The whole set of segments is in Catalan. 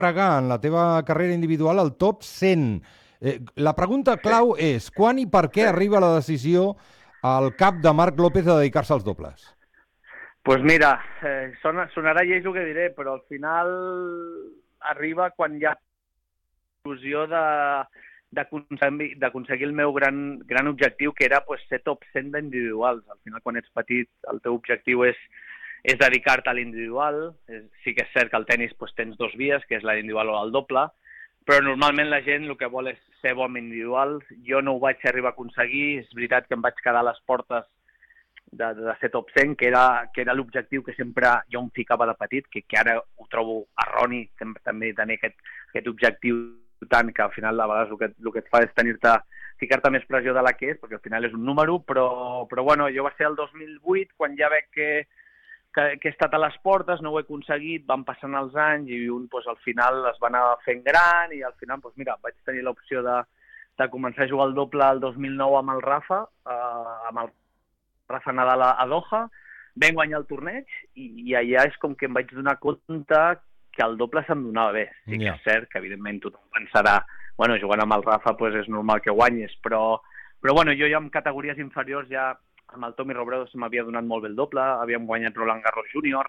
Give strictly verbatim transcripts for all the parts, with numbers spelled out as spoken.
fregar en la teva carrera individual al top cent. Eh, la pregunta clau és, quan i per què arriba la decisió al cap de Marc López de dedicar-se als dobles? Doncs pues mira, eh, sona, sonarà lleig el que diré, però al final arriba quan hi ha il·lusió de d'aconseguir el meu gran, gran objectiu, que era pues, ser top cent d'individuals. Al final, quan ets petit, el teu objectiu és, és dedicar-te a l'individual. Sí que és cert que al tennis pues, tens dos vies, que és la individual o el doble, però normalment la gent el que vol és ser bon individual. Jo no ho vaig arribar a aconseguir. És veritat que em vaig quedar a les portes de, de ser top cent, que era, que era l'objectiu que sempre jo em ficava de petit, que, que ara ho trobo erroni, també tenir aquest, aquest objectiu tant que al final a vegades el que, el que et fa és tenir-te, ficar-te més pressió de la que és, perquè al final és un número, però, però bueno, jo va ser el dos mil vuit, quan ja veig que, que, que he estat a les portes, no ho he aconseguit, van passant els anys i un pues, al final es va anar fent gran i al final, pues, mira, vaig tenir l'opció de, de començar a jugar al doble el dos mil nou amb el Rafa, eh, amb el Rafa Nadal a Doha, vam guanyar el torneig i, i allà és com que em vaig donar compte que el doble se'm donava bé. Sí que yeah. és cert que, evidentment, tothom pensarà, bueno, jugant amb el Rafa pues, és normal que guanyes, però, però bueno, jo ja en categories inferiors ja amb el Tommy Robredo se m'havia donat molt bé el doble, havíem guanyat Roland Garros Júnior,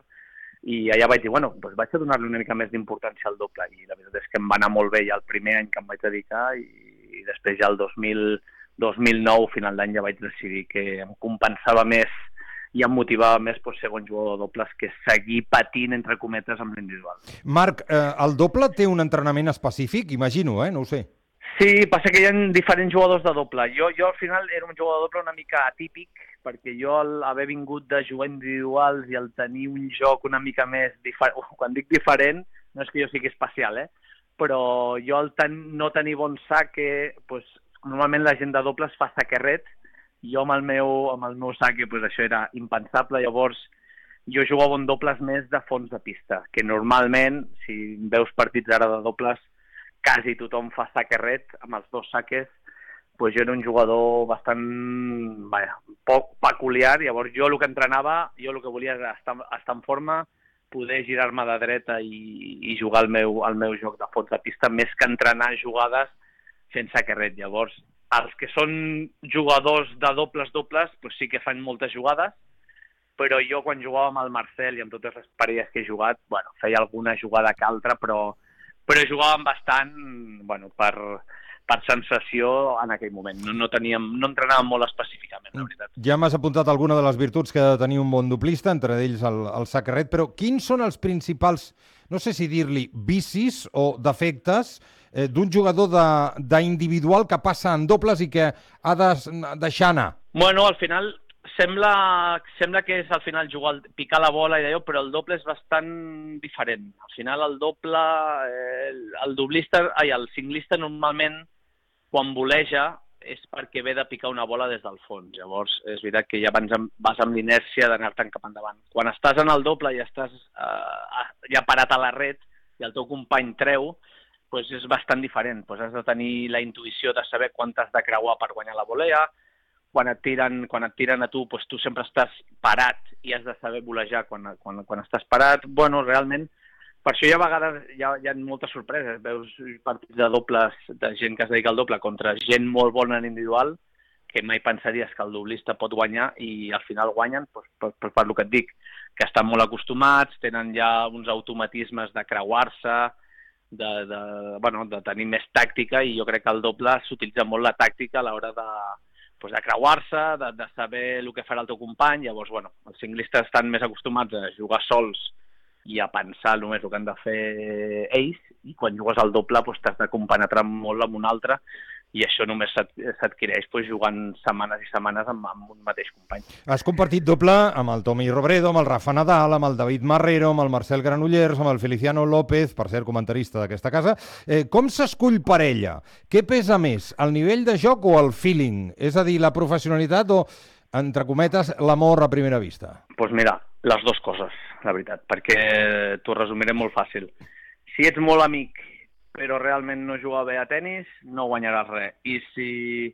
i allà vaig dir, bueno, doncs vaig a donar-li una mica més d'importància al doble, i la veritat és que em va anar molt bé ja el primer any que em vaig dedicar, i, i després ja el dos mil nou, final d'any, ja vaig decidir que em compensava més i em motivava més pues, ser bon jugador de dobles que seguir patint, entre cometes, amb l'individual. Marc, eh, el doble té un entrenament específic? Imagino, eh? No ho sé. Sí, passa que hi ha diferents jugadors de doble. Jo, jo al final era un jugador de doble una mica atípic, perquè jo al haver vingut de jugar individuals i al tenir un joc una mica més diferent, quan dic diferent, no és que jo sigui especial, eh? Però jo al ten no tenir bon saque, pues, normalment la gent de dobles fa saquerret, jo amb el meu, amb el meu saque pues, això era impensable, llavors jo jugava en dobles més de fons de pista, que normalment, si veus partits ara de dobles, quasi tothom fa saquerret amb els dos saques, pues jo era un jugador bastant, vaja, poc peculiar, llavors jo el que entrenava, jo el que volia era estar, estar en forma, poder girar-me de dreta i, i jugar el meu, el meu joc de fons de pista, més que entrenar jugades fent saquerret, llavors els que són jugadors de dobles-dobles pues sí que fan moltes jugades, però jo quan jugava amb el Marcel i amb totes les parelles que he jugat, bueno, feia alguna jugada que altra, però, però jugàvem bastant bueno, per, per sensació en aquell moment. No, no, teníem, no entrenàvem molt específicament, la veritat. Ja m'has apuntat alguna de les virtuts que ha de tenir un bon doblista, entre ells el, el saquerret, però quins són els principals, no sé si dir-li vicis o defectes, eh, d'un jugador d'individual que passa en dobles i que ha de deixar anar? Bueno, al final sembla, sembla que és al final jugar, picar la bola i d'allò, però el doble és bastant diferent. Al final el doble, eh, el doblista, ai, el singlista normalment quan voleja és perquè ve de picar una bola des del fons. Llavors és veritat que ja vas amb, vas amb l'inèrcia d'anar-te'n cap endavant. Quan estàs en el doble i estàs eh, ja parat a la red i el teu company treu, doncs és bastant diferent. Doncs has de tenir la intuïció de saber quan t'has de creuar per guanyar la volea. Quan et tiren, quan et tiren a tu, doncs tu sempre estàs parat i has de saber volejar quan, quan, quan estàs parat. Bueno, realment, per això hi ha vegades hi ha, hi ha moltes sorpreses. Veus partits de dobles, de gent que es dedica al doble contra gent molt bona en individual, que mai pensaries que el doblista pot guanyar i al final guanyen, doncs, per, per, per el que et dic, que estan molt acostumats, tenen ja uns automatismes de creuar-se, De, de, bueno, de tenir més tàctica, i jo crec que el doble s'utilitza molt la tàctica a l'hora de, pues, de creuar-se, de, de saber el que farà el teu company. Llavors, bueno, els ciclistes estan més acostumats a jugar sols i a pensar només el que han de fer ells, i quan jugues al doble pues, t'has de compenetrar molt amb un altre, i això només s'adquireix pues, jugant setmanes i setmanes amb, amb un mateix company. Has compartit doble amb el Tommy Robredo, amb el Rafa Nadal, amb el David Marrero, amb el Marcel Granollers, amb el Feliciano López, per ser comentarista d'aquesta casa. Eh, com s'escull parella? Què pesa més, el nivell de joc o el feeling? És a dir, la professionalitat o, entre cometes, l'amor a primera vista? Doncs pues mira, les dues coses, la veritat, perquè t'ho resumiré molt fàcil. Si ets molt amic però realment no juga bé a tennis, no guanyaràs res. I si,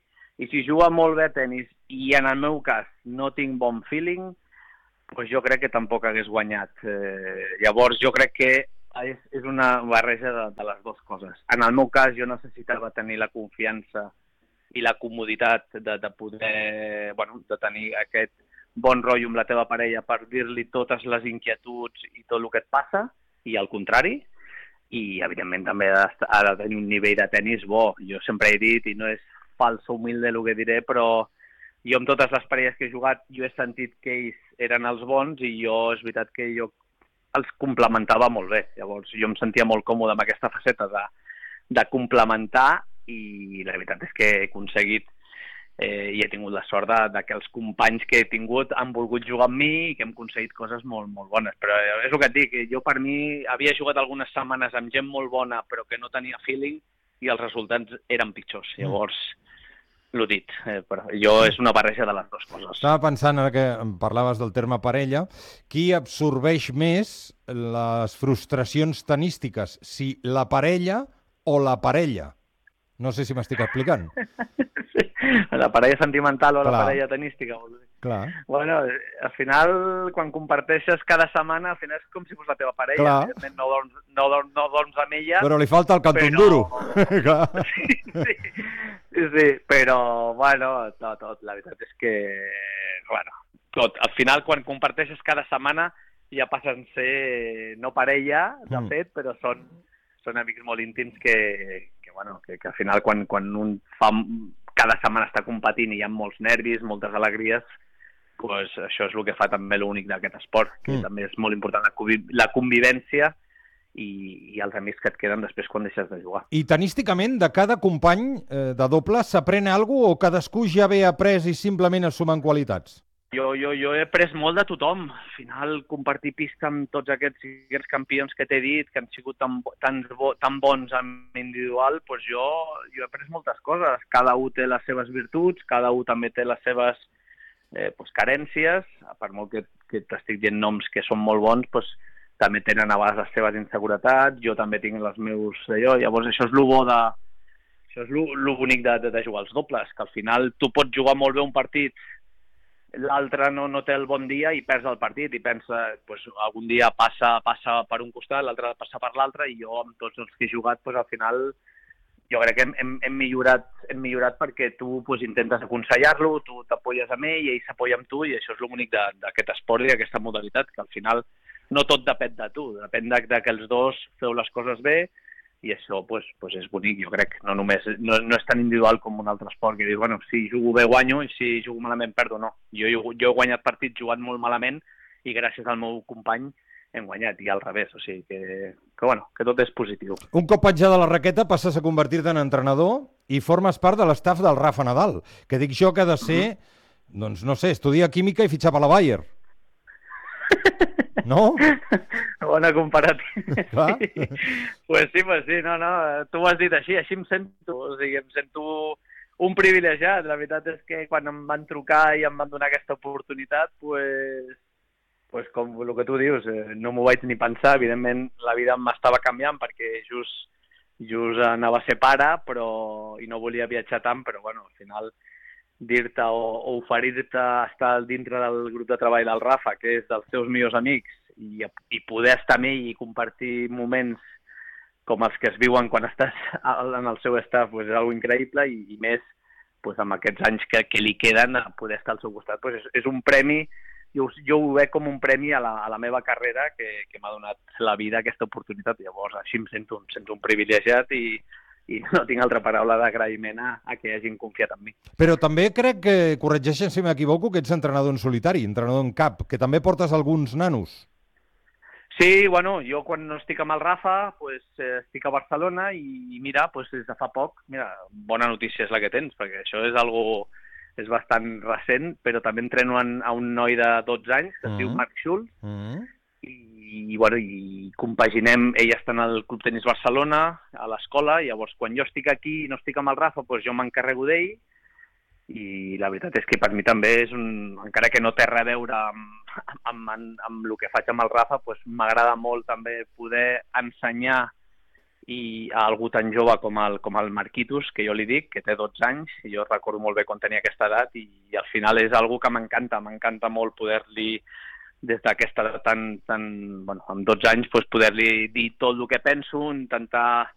i si juga molt bé a tennis i en el meu cas no tinc bon feeling, doncs jo crec que tampoc hagués guanyat. Eh, llavors jo crec que És, és una barreja de, de les dues coses. En el meu cas, jo necessitava tenir la confiança i la comoditat de, de poder, bueno, de tenir aquest bon rotllo amb la teva parella per dir-li totes les inquietuds i tot el que et passa, i al contrari, i evidentment també ha de, ha de tenir un nivell de tennis bo. Jo sempre he dit, i no és fals o humilde el que diré, però jo amb totes les parelles que he jugat, jo he sentit que ells eren els bons i jo, és veritat que jo els complementava molt bé. Llavors jo em sentia molt còmode amb aquesta faceta de, de complementar, i la veritat és que he aconseguit eh, i he tingut la sort de, de que els companys que he tingut han volgut jugar amb mi i que hem aconseguit coses molt, molt bones. Però és el que et dic, jo per mi havia jugat algunes setmanes amb gent molt bona però que no tenia feeling i els resultats eren pitjors. Llavors, l'ho dit, eh, però jo és una barreja de les dues coses. Estava pensant, ara que em parlaves del terme parella, qui absorbeix més les frustracions tenístiques, si la parella o la parella? No sé si m'estic explicant. Sí. La parella sentimental o Clar. la parella tenística. Clar. Bueno, al final, quan comparteixes cada setmana, al final és com si fos la teva parella. Clar. Evidentment no dorms, no, dorms, no dorms amb ella. Però li falta el cantó però... duro. Clar. Sí, sí, sí, sí, però, bueno, tot, tot, la veritat és que, bueno, tot. Al final, quan comparteixes cada setmana, ja passen a ser no parella, de Mm. fet, però són, són amics molt íntims que, que bueno, que, que al final, quan, quan un fa, cada setmana està competint i hi ha molts nervis, moltes alegries, pues això és el que fa també l'únic d'aquest esport, que Mm. també és molt important la, convi la convivència i, i els amics que et queden després quan deixes de jugar. I tenísticament, de cada company eh, de doble, s'aprèn alguna cosa o cadascú ja ve après i simplement es sumen qualitats? Jo, jo, jo he après molt de tothom. Al final, compartir pista amb tots aquests, aquests campions que t'he dit, que han sigut tan, tan, tan bons en individual, doncs jo, jo he après moltes coses. Cada un té les seves virtuts, cada un també té les seves eh, doncs, carències, per molt que, que t'estic dient noms que són molt bons, doncs, també tenen a vegades les seves inseguretats, jo també tinc les meus d'allò. Llavors això és el bo de... Això és el bonic de, de, de jugar als dobles, que al final tu pots jugar molt bé un partit, l'altre no, no té el bon dia i perds el partit i pensa, pues, algun dia passa, passa per un costat, l'altre passa per l'altre, i jo amb tots els que he jugat, pues, al final jo crec que hem, hem, hem, millorat, hem millorat perquè tu pues, intentes aconsellar-lo, tu t'apoyes amb ell i ell s'apoya amb tu, i això és el bonic d'aquest esport i d'aquesta modalitat, que al final no tot depèn de tu, depèn de, de que els dos feu les coses bé, i això pues, pues és bonic, jo crec. No, només, no, no és tan individual com un altre esport, que dius, bueno, si jugo bé guanyo i si jugo malament perdo, no. Jo, jo, jo he guanyat partits jugant molt malament i gràcies al meu company hem guanyat, i al revés, o sigui que, que, bueno, que tot és positiu. Un cop penjada la raqueta passes a convertir-te en entrenador i formes part de l'estaf del Rafa Nadal, que dic jo que ha de ser, mm-hmm. doncs no sé, estudiar química i fitxar per la Bayer. No? Bona comparativa. Clar. Sí. Pues sí, pues sí, no, no, tu ho has dit així, així em sento, o sigui, em sento un privilegiat. La veritat és que quan em van trucar i em van donar aquesta oportunitat, pues, pues com el que tu dius, eh, no m'ho vaig ni pensar. Evidentment, la vida m'estava canviant perquè just, just anava a ser pare, però, i no volia viatjar tant, però bueno, al final dir-te o, o oferir-te estar dintre del grup de treball del Rafa, que és dels teus millors amics, i, i poder estar amb ell i compartir moments com els que es viuen quan estàs en el seu staff, pues, és algo increïble, i, i més pues, amb aquests anys que, que li queden, a poder estar al seu costat. Pues és, és un premi, jo, jo ho veig com un premi a la, a la meva carrera que, que m'ha donat la vida aquesta oportunitat. Llavors així em sento, em sento un privilegiat i i no tinc altra paraula d'agraïment a, a que hagin confiat en mi. Però també crec que, corregeixen si m'equivoco, que ets entrenador en solitari, entrenador en cap, que també portes alguns nanos. Sí, bueno, jo quan no estic amb el Rafa, pues, eh, estic a Barcelona i, i mira, pues, des de fa poc, mira, bona notícia és la que tens, perquè això és algo, és bastant recent, però també entreno en, a un noi de dotze anys, que es mm. diu Marc Schulz, mm. i i, bueno, i compaginem, ell està en el Club Tenis Barcelona, a l'escola, i llavors quan jo estic aquí i no estic amb el Rafa, doncs jo m'encarrego d'ell, i la veritat és que per mi també és un, encara que no té res a veure amb, amb, amb, amb el que faig amb el Rafa, doncs m'agrada molt també poder ensenyar i a algú tan jove com el, com el Marquitos, que jo li dic, que té dotze anys, i jo recordo molt bé quan tenia aquesta edat, i, i al final és algo que m'encanta, m'encanta molt poder-li des d'aquesta edat tan, tan, bueno, amb dotze anys, pues, poder-li dir tot el que penso, intentar